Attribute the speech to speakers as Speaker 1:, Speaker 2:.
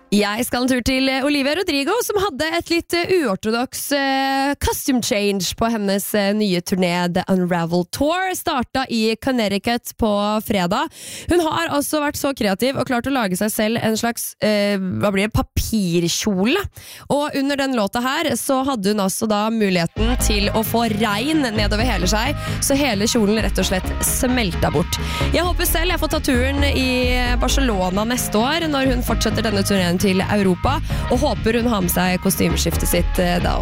Speaker 1: Jeg skal en tur til Olivia Rodrigo, som hadde et litt uortodoks costume change på hennes nye turné The Unravel Tour. Startet i Connecticut på fredag. Hun har altså vært så kreativ og klart å lage seg selv en slags papirkjole. Og under den låta her så hadde hun altså da muligheten til å få regn nedover hele seg, så hele kjolen rett og slett smelta bort. Jeg håper selv jeg får ta turen i Barcelona neste år når hun fortsetter denne turneen til Europa, og håper hun har med seg kostymeskiftet sitt da.